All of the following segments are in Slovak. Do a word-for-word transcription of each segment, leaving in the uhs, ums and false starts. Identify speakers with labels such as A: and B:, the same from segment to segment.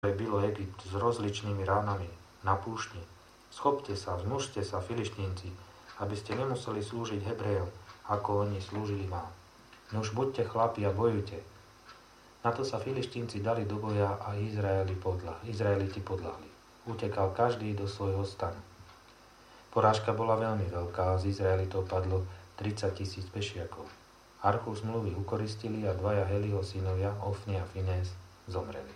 A: bylo Egypt s rozličnými ránami na púšti. Schopte sa, zmužte sa, Filištínci, aby ste nemuseli slúžiť Hebrejom, ako oni slúžili vám. Nuž buďte chlapi a bojujte. Na to sa Filištínci dali do boja a Izraeli podľa, Izraeliti podľahli. Utekal každý do svojho stanu. Porážka bola veľmi veľká a z Izraelitov padlo tridsať tisíc pešiakov. Archu zmluvy ukoristili a dvaja Heliho synovia, Ofni a Finés, zomreli.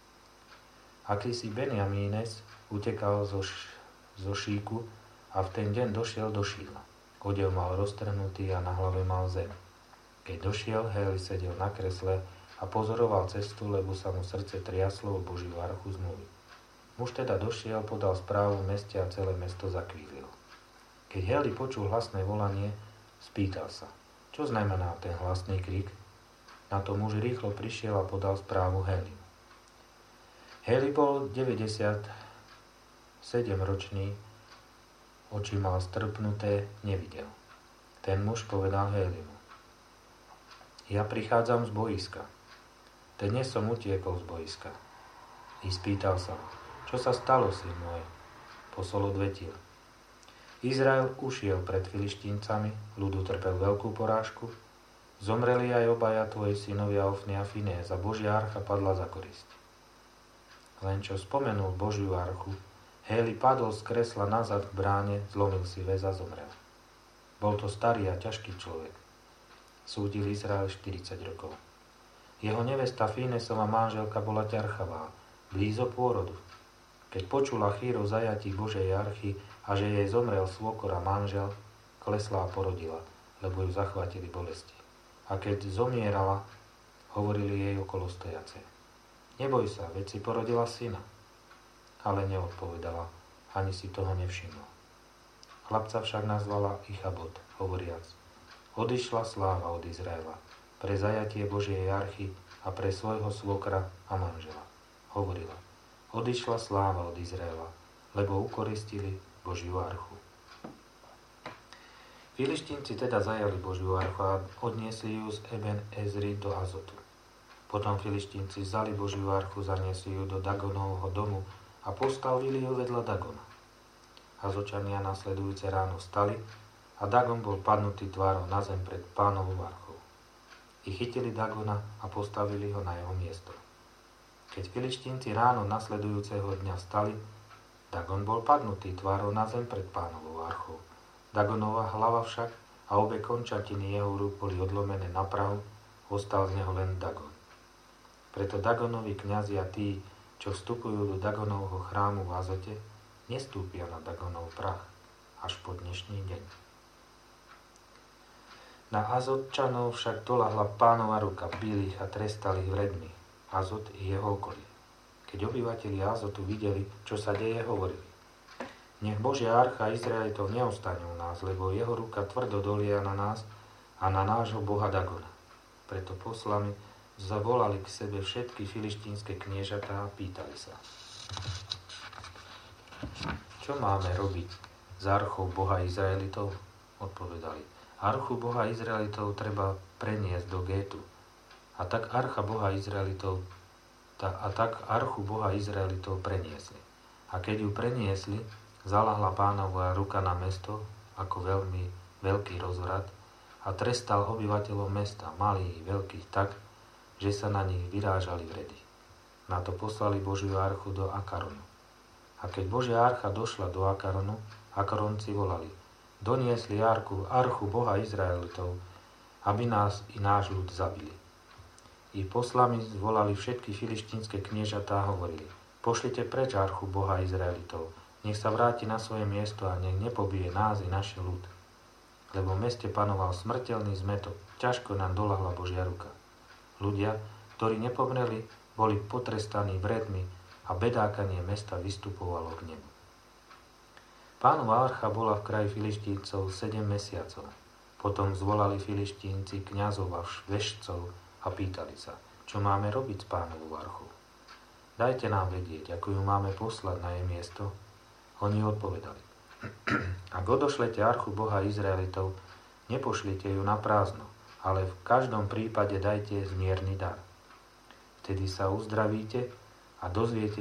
A: Akýsi Benjamínes utekal zo, zo Šíku a v ten deň došiel do Šíla. Odev mal roztrhnutý a na hlave mal zem. Keď došiel, Heli sedel na kresle a pozoroval cestu, lebo sa mu srdce triaslo o Božiu archu zmluvy. Muž teda došiel, podal správu v meste a celé mesto zakvílilo. Keď Heli počul hlasné volanie, spýtal sa, čo znamená ten hlasný krik? Na to muž rýchlo prišiel a podal správu Helimu. Heli bol deväťdesiatsedemročný, oči mal strpnuté, nevidel. Ten muž povedal Helimu, ja prichádzam z boiska. Dnes som utiekol z boiska. I spýtal sa, čo sa stalo, syn môj? Posol odvetil. Izrael ušiel pred Filištíncami, ľud utrpel veľkú porážku, zomreli aj obaja tvoji synovia Ofni a Finés a Božia archa padla za korisť. Len čo spomenul Božiu archu, Heli padol z kresla nazad k bráne, zlomil si väz a zomrel. Bol to starý a ťažký človek. Súdil Izrael štyridsať rokov. Jeho nevesta Finésova manželka bola ťarchavá, blízo pôrodu. Keď počula chýr o zajatí Božej archy a že jej zomrel svokor a manžel, klesla a porodila, lebo ju zachvátili bolesti. A keď zomierala, hovorili jej okolo stojace. Neboj sa, veď si porodila syna. Ale neodpovedala, ani si toho nevšimla. Chlapca však nazvala Ichabod, hovoriac. Odišla sláva od Izraela, pre zajatie Božej archy a pre svojho svokra a manžela. Hovorila, odišla sláva od Izraela, lebo ukoristili Božiu archu. Filištínci teda zajali Božiu archu a odniesli ju z Eben Ezri do Azotu. Potom Filištínci vzali Božiu archu, zaniesli ju do Dagonovho domu a postavili ju vedľa Dagona. Azočania nasledujúce ráno vstali a Dagon bol padnutý tvárou na zem pred Pánovou archou. I chytili Dagona a postavili ho na jeho miesto. Keď Filištínci ráno nasledujúceho dňa vstali, Dagon bol padnutý tvárou na zem pred Pánovou archou. Dagonova hlava však a obe končatiny jeho rúk boli odlomené na prahu, ostal z neho len Dagon. Preto Dagonovi kňazi a tí, čo vstupujú do Dagonovho chrámu v Azote, nestúpia na Dagonov prach až po dnešný deň. Na Azotčanov však doľahla Pánova ruka, bili ich a trestali ich vredmi, Azot i jeho okolie. Keď obyvatelia Azotu videli, čo sa deje, hovorili. Nech Božia archa Izraelitov neostane u nás, lebo jeho ruka tvrdo dolia na nás a na nášho boha Dagona. Preto poslami zavolali k sebe všetky filištínske kniežatá a pýtali sa. Čo máme robiť s archou Boha Izraelitov? Odpovedali. Archu Boha Izraelitov treba preniesť do Gétu. A tak archa Boha Izraelitov ta, a tak archu Boha Izraelitov preniesli. A keď ju preniesli, zalahla Pánova ruka na mesto ako veľmi veľký rozvrat a trestal obyvateľov mesta, malých i veľkých, tak, že sa na nich vyrážali vredy. Na to poslali Božiu archu do Akaronu. A keď Božia archa došla do Akaronu, Akaronci volali, doniesli archu, archu Boha Izraelitov, aby nás i náš ľud zabili. I poslami zvolali všetky filištínske kniežatá a hovorili, pošlite preč archu Boha Izraelitov, nech sa vráti na svoje miesto a nech nepobije nás i naš ľud. Lebo v meste panoval smrteľný zmätok, ťažko nám doľahla Božia ruka. Ľudia, ktorí nepomreli, boli potrestaní vredmi a bedákanie mesta vystupovalo k nebu. Pánova archa bola v kraji Filištíncov sedem mesiacov. Potom zvolali Filištínci kňazov a vešcov a pýtali sa, čo máme robiť s Pánovou archou. Dajte nám vedieť, ako ju máme poslať na jej miesto. Oni odpovedali, ak odošlete archu Boha Izraelitov, nepošlite ju na prázdno, ale v každom prípade dajte zmierny dar. Vtedy sa uzdravíte a dozviete